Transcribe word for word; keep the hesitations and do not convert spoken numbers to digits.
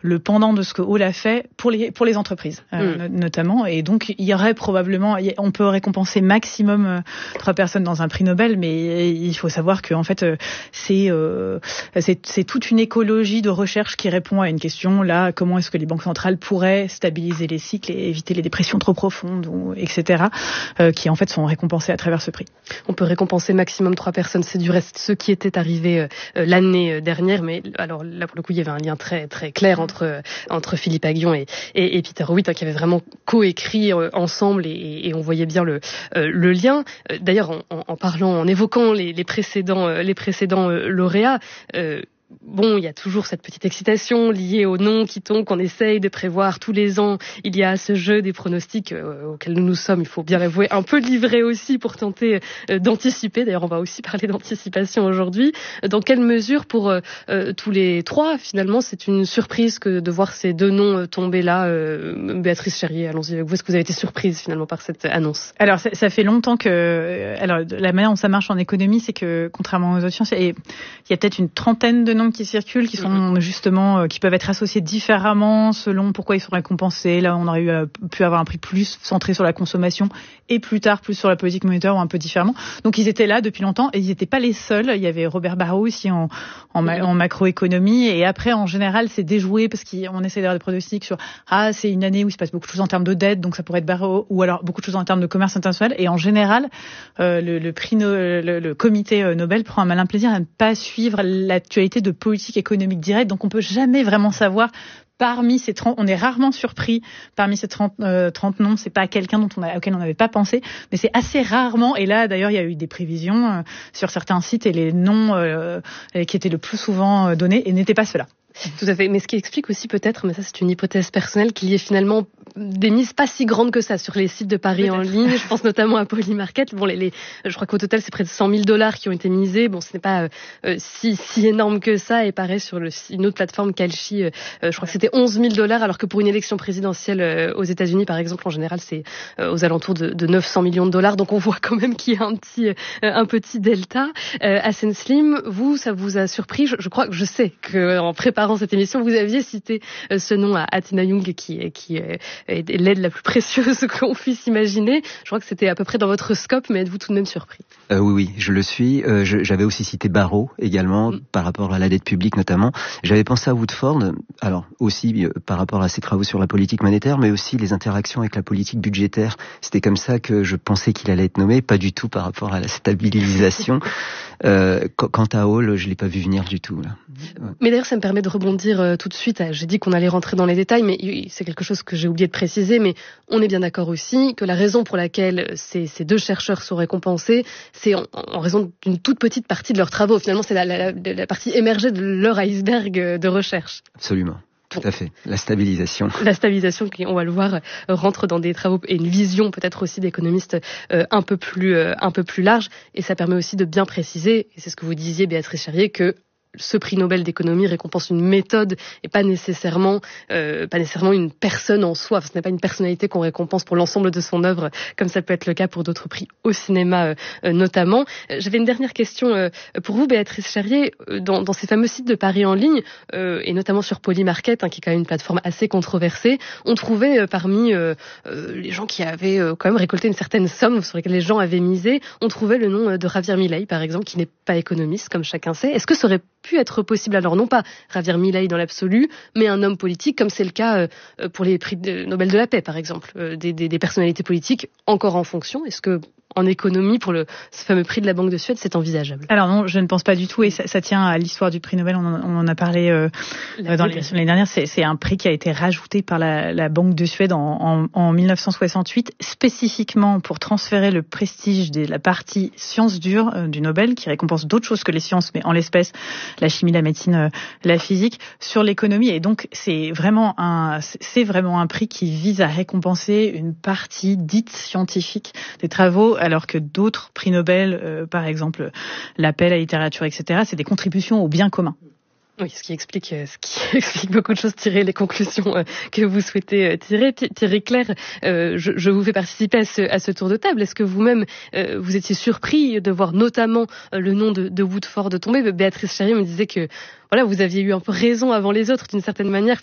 le pendant de ce que Hall a fait pour les pour les entreprises euh, mm. notamment. Et donc il y aurait probablement, on peut récompenser maximum euh, trois personnes dans un prix Nobel, mais il faut savoir que en fait euh, c'est, euh, c'est c'est toute une écologie de recherche qui répond à une question là: comment est-ce que les banques centrales pourraient stabiliser les cycles et éviter les dépressions trop profondes, ou, et cetera. Euh, qui en fait sont récompensées à travers ce prix. On peut récompenser maximum trois personnes. C'est du reste ceux qui étaient arrivés euh, l'année dernière, mais alors là pour le coup il y avait un lien très très clair entre euh, entre Philippe Aghion et, et, et Peter Howitt, hein, qui avaient vraiment coécrit euh, ensemble, et, et on voyait bien le euh, le lien. Euh, d'ailleurs en, en parlant, en évoquant les, les précédents euh, les précédents euh, lauréats. Euh, Bon, il y a toujours cette petite excitation liée au nom qui tombe, qu'on essaye de prévoir tous les ans. Il y a ce jeu des pronostics euh, auquel nous nous sommes, il faut bien l'avouer, un peu livrés aussi pour tenter euh, d'anticiper. D'ailleurs, on va aussi parler d'anticipation aujourd'hui. Dans quelle mesure, pour euh, euh, tous les trois, finalement, c'est une surprise que de voir ces deux noms tomber là. euh, Béatrice Cherrier, allons-y avec vous. Est-ce que vous avez été surprise finalement par cette annonce? Alors, ça, ça fait longtemps que... Alors, la manière dont ça marche en économie, c'est que, contrairement aux autres sciences, il y a peut-être une trentaine de noms qui circulent, qui sont justement, euh, qui peuvent être associés différemment selon pourquoi ils sont récompensés. Là, on aurait eu, euh, pu avoir un prix plus centré sur la consommation et plus tard plus sur la politique monétaire ou un peu différemment. Donc, ils étaient là depuis longtemps et ils n'étaient pas les seuls. Il y avait Robert Barro aussi en, en, ma- en macroéconomie, et après, en général, c'est déjoué parce qu'on essaie d'avoir des pronostics sur ah, c'est une année où il se passe beaucoup de choses en termes de dette, donc ça pourrait être Barro, ou alors beaucoup de choses en termes de commerce international. Et en général, euh, le, le prix no- le, le comité Nobel prend un malin plaisir à ne pas suivre l'actualité de politique économique directe, donc on peut jamais vraiment savoir. Parmi ces trente, on est rarement surpris parmi ces trente, euh, trente noms. C'est pas quelqu'un dont on a, auquel on n'avait pas pensé, mais c'est assez rarement. Et là, d'ailleurs, il y a eu des prévisions euh, sur certains sites, et les noms euh, qui étaient le plus souvent euh, donnés et n'étaient pas ceux-là. Tout à fait. Mais ce qui explique aussi peut-être, mais ça c'est une hypothèse personnelle, qu'il y ait finalement des mises pas si grandes que ça sur les sites de paris peut-être en ligne. Je pense notamment à Polymarket. Bon, les, les, je crois qu'au total c'est près de cent mille dollars qui ont été misés. Bon, ce n'est pas euh, si, si énorme que ça. Et pareil sur le, une autre plateforme, Kalshi, euh, je crois que c'était onze mille dollars, alors que pour une élection présidentielle euh, aux États-Unis, par exemple, en général, c'est euh, aux alentours de, de neuf cents millions de dollars. Donc on voit quand même qu'il y a un petit, euh, un petit delta. Euh, Hassen Slim, vous, ça vous a surpris? je, je crois que je sais que en préparant cette émission, vous aviez cité euh, ce nom à Athena Young, qui, qui euh, est l'aide la plus précieuse qu'on puisse imaginer. Je crois que c'était à peu près dans votre scope, mais êtes-vous tout de même surpris? euh, Oui, oui, je le suis. Euh, je, j'avais aussi cité Barro également, mm. par rapport à la dette publique notamment. J'avais pensé à Woodford, alors aussi euh, par rapport à ses travaux sur la politique monétaire, mais aussi les interactions avec la politique budgétaire. C'était comme ça que je pensais qu'il allait être nommé, pas du tout par rapport à la stabilisation. euh, quant à Hall, je l'ai pas vu venir du tout. Là. Ouais. Mais d'ailleurs, ça me permet de rebondir euh, tout de suite. J'ai dit qu'on allait rentrer dans les détails, mais c'est quelque chose que j'ai oublié de préciser. Mais on est bien d'accord aussi que la raison pour laquelle ces, ces deux chercheurs sont récompensés, c'est en, en raison d'une toute petite partie de leurs travaux. Finalement, c'est la, la, la partie émergée de leur iceberg de recherche. Absolument. Tout à fait. La stabilisation. La stabilisation, qui, on va le voir, rentre dans des travaux et une vision peut-être aussi d'économistes euh, un peu plus, euh, un peu plus large. Et ça permet aussi de bien préciser, et c'est ce que vous disiez, Béatrice Cherrier, que ce prix Nobel d'économie récompense une méthode et pas nécessairement, euh, pas nécessairement une personne en soi. Ce n'est pas une personnalité qu'on récompense pour l'ensemble de son œuvre, comme ça peut être le cas pour d'autres prix au cinéma euh, notamment. J'avais une dernière question euh, pour vous, Béatrice Cherrier. Dans, dans ces fameux sites de paris en ligne, euh, et notamment sur Polymarket, hein, qui est quand même une plateforme assez controversée, on trouvait euh, parmi euh, euh, les gens qui avaient euh, quand même récolté une certaine somme sur lesquelles les gens avaient misé, on trouvait le nom de Javier Milei, par exemple, qui n'est pas économiste, comme chacun sait. Est-ce que ça aurait pu être possible, alors non pas Javier Milei dans l'absolu, mais un homme politique, comme c'est le cas euh, pour les prix de Nobel de la paix, par exemple, euh, des, des, des personnalités politiques encore en fonction? Est-ce que en économie, pour le ce fameux prix de la Banque de Suède, c'est envisageable? Alors non, je ne pense pas du tout, et ça, ça tient à l'histoire du prix Nobel. On en, on en a parlé euh, dans l'émission l'année dernière. C'est, c'est un prix qui a été rajouté par la, la Banque de Suède en, en, en dix-neuf cent soixante-huit, spécifiquement pour transférer le prestige de la partie sciences dures euh, du Nobel, qui récompense d'autres choses que les sciences, mais en l'espèce la chimie, la médecine, euh, la physique, sur l'économie. Et donc c'est vraiment un, c'est vraiment un prix qui vise à récompenser une partie dite scientifique des travaux, alors que d'autres prix Nobel, euh, par exemple l'appel à la littérature, et cetera, c'est des contributions au bien commun. Oui, ce qui explique, ce qui explique beaucoup de choses, tirer les conclusions que vous souhaitez tirer. Thierry Clair, euh, je, je vous fais participer à ce, à ce tour de table. Est-ce que vous-même, euh, vous étiez surpris de voir notamment le nom de, de Woodford tomber? Béatrice Cherrier me disait que voilà, vous aviez eu un peu raison avant les autres d'une certaine manière.